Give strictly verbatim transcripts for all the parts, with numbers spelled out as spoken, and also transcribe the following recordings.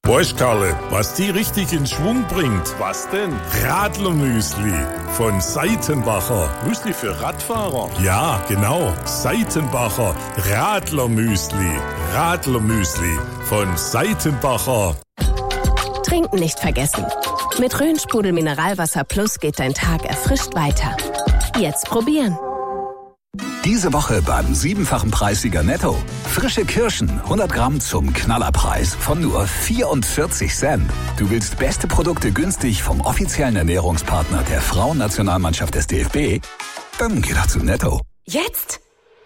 Weißt Karle, was die richtig in Schwung bringt? Was denn? Radlermüsli von Seitenbacher. Müsli für Radfahrer? Ja, genau. Seitenbacher Radlermüsli. Radlermüsli von Seitenbacher. Trinken nicht vergessen. Mit Rhön-Sprudel Mineralwasser Plus geht dein Tag erfrischt weiter. Jetzt probieren. Diese Woche beim siebenfachen Preissieger Netto. Frische Kirschen, hundert Gramm zum Knallerpreis von nur vierundvierzig Cent. Du willst beste Produkte günstig vom offiziellen Ernährungspartner der Frauennationalmannschaft des D F B? Dann geh doch zu Netto. Jetzt?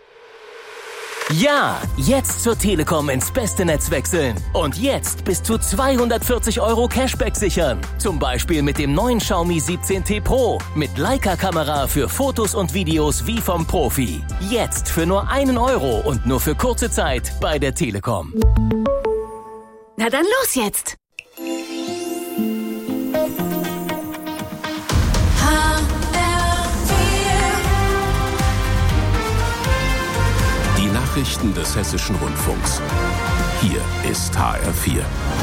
Ja, jetzt zur Telekom ins beste Netz wechseln. Und jetzt bis zu zweihundertvierzig Euro Cashback sichern. Zum Beispiel mit dem neuen Xiaomi siebzehn T Pro. Mit Leica-Kamera für Fotos und Videos wie vom Profi. Jetzt für nur einen Euro und nur für kurze Zeit bei der Telekom. Na dann los jetzt! Nachrichten des Hessischen Rundfunks. Hier ist H R vier.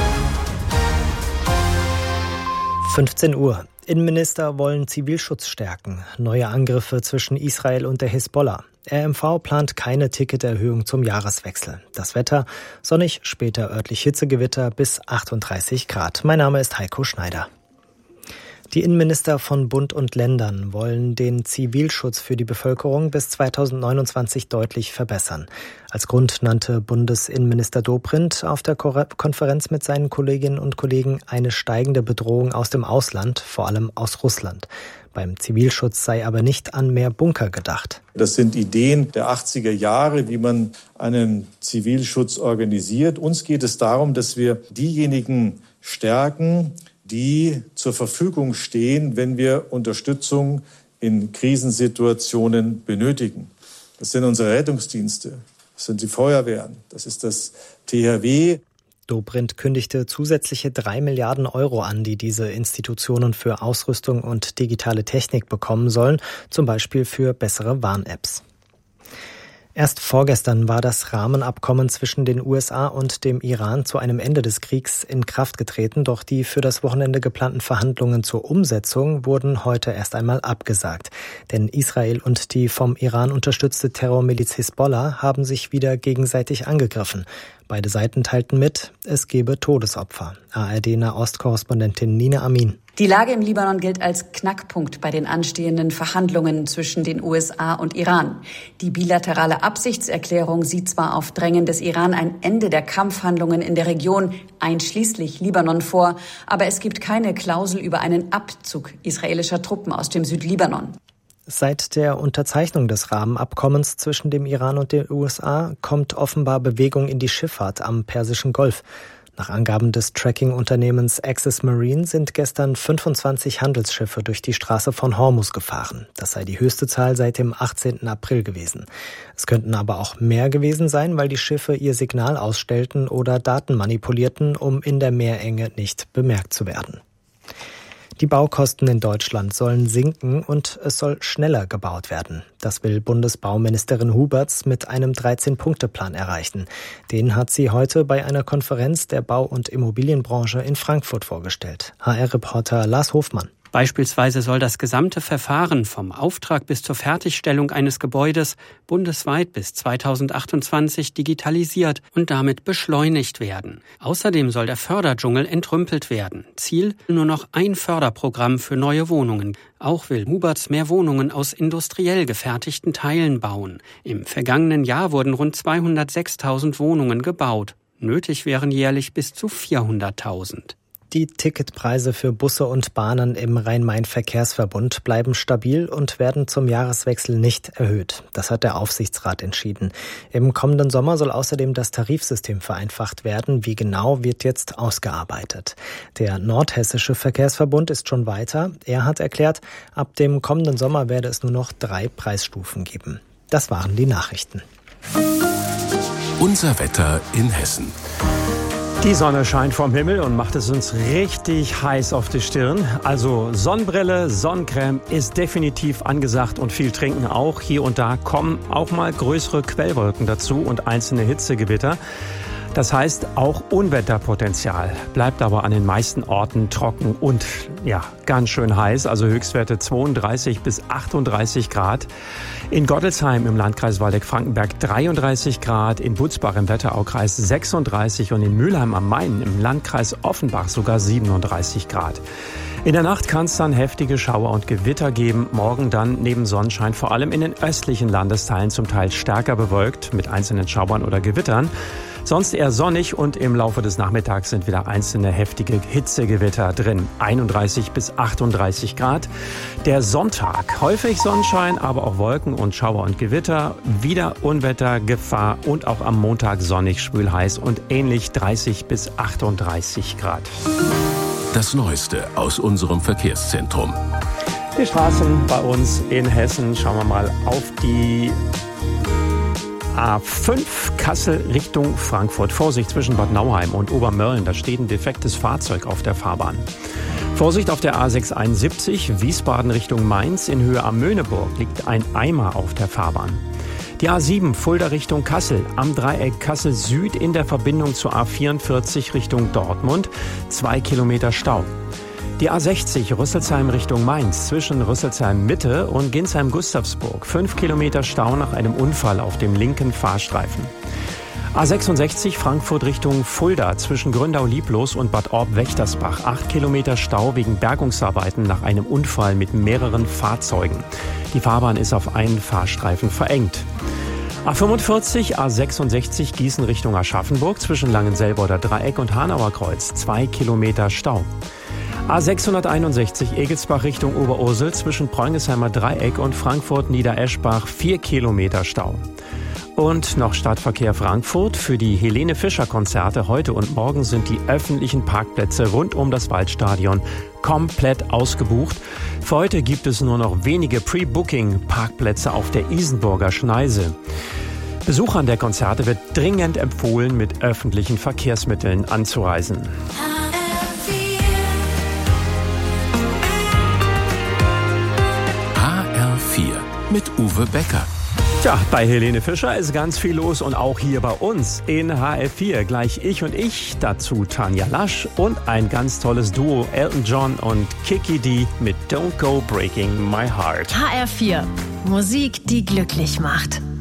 fünfzehn Uhr. Innenminister wollen Zivilschutz stärken. Neue Angriffe zwischen Israel und der Hisbollah. R M V plant keine Ticketerhöhung zum Jahreswechsel. Das Wetter: sonnig, später örtlich Hitzegewitter bis achtunddreißig Grad. Mein Name ist Heiko Schneider. Die Innenminister von Bund und Ländern wollen den Zivilschutz für die Bevölkerung bis zweitausendneunundzwanzig deutlich verbessern. Als Grund nannte Bundesinnenminister Dobrindt auf der Konferenz mit seinen Kolleginnen und Kollegen eine steigende Bedrohung aus dem Ausland, vor allem aus Russland. Beim Zivilschutz sei aber nicht an mehr Bunker gedacht. Das sind Ideen der achtziger Jahre, wie man einen Zivilschutz organisiert. Uns geht es darum, dass wir diejenigen stärken, die zur Verfügung stehen, wenn wir Unterstützung in Krisensituationen benötigen. Das sind unsere Rettungsdienste, das sind die Feuerwehren, das ist das T H W. Dobrindt kündigte zusätzliche drei Milliarden Euro an, die diese Institutionen für Ausrüstung und digitale Technik bekommen sollen, zum Beispiel für bessere Warn-Apps. Erst vorgestern war das Rahmenabkommen zwischen den U S A und dem Iran zu einem Ende des Kriegs in Kraft getreten, doch die für das Wochenende geplanten Verhandlungen zur Umsetzung wurden heute erst einmal abgesagt. Denn Israel und die vom Iran unterstützte Terrormiliz Hisbollah haben sich wieder gegenseitig angegriffen. Beide Seiten teilten mit, es gebe Todesopfer. A R D-Nahost-Korrespondentin Nina Amin. Die Lage im Libanon gilt als Knackpunkt bei den anstehenden Verhandlungen zwischen den U S A und Iran. Die bilaterale Absichtserklärung sieht zwar auf Drängen des Iran ein Ende der Kampfhandlungen in der Region, einschließlich Libanon, vor, aber es gibt keine Klausel über einen Abzug israelischer Truppen aus dem Südlibanon. Seit der Unterzeichnung des Rahmenabkommens zwischen dem Iran und den U S A kommt offenbar Bewegung in die Schifffahrt am Persischen Golf. Nach Angaben des Tracking-Unternehmens Access Marine sind gestern fünfundzwanzig Handelsschiffe durch die Straße von Hormuz gefahren. Das sei die höchste Zahl seit dem achtzehnten April gewesen. Es könnten aber auch mehr gewesen sein, weil die Schiffe ihr Signal ausstellten oder Daten manipulierten, um in der Meerenge nicht bemerkt zu werden. Die Baukosten in Deutschland sollen sinken und es soll schneller gebaut werden. Das will Bundesbauministerin Huberts mit einem dreizehn-Punkte-Plan erreichen. Den hat sie heute bei einer Konferenz der Bau- und Immobilienbranche in Frankfurt vorgestellt. H R-Reporter Lars Hofmann. Beispielsweise soll das gesamte Verfahren vom Auftrag bis zur Fertigstellung eines Gebäudes bundesweit bis zweitausendachtundzwanzig digitalisiert und damit beschleunigt werden. Außerdem soll der Förderdschungel entrümpelt werden. Ziel: nur noch ein Förderprogramm für neue Wohnungen. Auch will Huberts mehr Wohnungen aus industriell gefertigten Teilen bauen. Im vergangenen Jahr wurden rund zweihundertsechstausend Wohnungen gebaut. Nötig wären jährlich bis zu vierhunderttausend. Die Ticketpreise für Busse und Bahnen im Rhein-Main-Verkehrsverbund bleiben stabil und werden zum Jahreswechsel nicht erhöht. Das hat der Aufsichtsrat entschieden. Im kommenden Sommer soll außerdem das Tarifsystem vereinfacht werden. Wie genau, wird jetzt ausgearbeitet. Der Nordhessische Verkehrsverbund ist schon weiter. Er hat erklärt, ab dem kommenden Sommer werde es nur noch drei Preisstufen geben. Das waren die Nachrichten. Unser Wetter in Hessen. Die Sonne scheint vom Himmel und macht es uns richtig heiß auf die Stirn. Also Sonnenbrille, Sonnencreme ist definitiv angesagt und viel trinken auch. Hier und da kommen auch mal größere Quellwolken dazu und einzelne Hitzegewitter. Das heißt auch Unwetterpotenzial. Bleibt aber an den meisten Orten trocken und ja, ganz schön heiß. Also Höchstwerte zweiunddreißig bis achtunddreißig Grad. In Gottelsheim im Landkreis Waldeck-Frankenberg dreiunddreißig Grad. In Butzbach im Wetteraukreis sechsunddreißig und in Mülheim am Main im Landkreis Offenbach sogar siebenunddreißig Grad. In der Nacht kann es dann heftige Schauer und Gewitter geben. Morgen dann neben Sonnenschein vor allem in den östlichen Landesteilen zum Teil stärker bewölkt mit einzelnen Schauern oder Gewittern. Sonst eher sonnig und im Laufe des Nachmittags sind wieder einzelne heftige Hitzegewitter drin. einunddreißig bis achtunddreißig Grad. Der Sonntag, häufig Sonnenschein, aber auch Wolken und Schauer und Gewitter. Wieder Unwetter, Gefahr und auch am Montag sonnig, schwül heiß und ähnlich dreißig bis achtunddreißig Grad. Das Neueste aus unserem Verkehrszentrum. Die Straßen bei uns in Hessen, schauen wir mal auf die A fünf Kassel Richtung Frankfurt. Vorsicht zwischen Bad Nauheim und Obermörlen, da steht ein defektes Fahrzeug auf der Fahrbahn. Vorsicht auf der A sechshunderteinundsiebzig Wiesbaden Richtung Mainz. In Höhe am Möhneburg liegt ein Eimer auf der Fahrbahn. Die A sieben Fulda Richtung Kassel, am Dreieck Kassel Süd in der Verbindung zur A vierundvierzig Richtung Dortmund, zwei Kilometer Stau. Die A sechzig Rüsselsheim Richtung Mainz, zwischen Rüsselsheim Mitte und Ginsheim-Gustavsburg, fünf Kilometer Stau nach einem Unfall auf dem linken Fahrstreifen. A sechsundsechzig Frankfurt Richtung Fulda, zwischen Gründau-Lieblos und Bad Orb-Wächtersbach, acht Kilometer Stau wegen Bergungsarbeiten nach einem Unfall mit mehreren Fahrzeugen. Die Fahrbahn ist auf einen Fahrstreifen verengt. A fünfundvierzig, A sechsundsechzig Gießen Richtung Aschaffenburg, zwischen Langenselboder Dreieck und Hanauer Kreuz, zwei Kilometer Stau. A sechshunderteinundsechzig Egelsbach Richtung Oberursel, zwischen Preungesheimer Dreieck und Frankfurt-Niedereschbach, vier Kilometer Stau. Und noch Stadtverkehr Frankfurt. Für die Helene-Fischer-Konzerte heute und morgen sind die öffentlichen Parkplätze rund um das Waldstadion komplett ausgebucht. Für heute gibt es nur noch wenige Pre-Booking-Parkplätze auf der Isenburger Schneise. Besuchern der Konzerte wird dringend empfohlen, mit öffentlichen Verkehrsmitteln anzureisen. H R vier mit Uwe Becker. Tja, bei Helene Fischer ist ganz viel los und auch hier bei uns in H R vier. Gleich ich und ich, dazu Tanja Lasch und ein ganz tolles Duo, Elton John und Kiki D mit Don't Go Breaking My Heart. H R vier, Musik, die glücklich macht.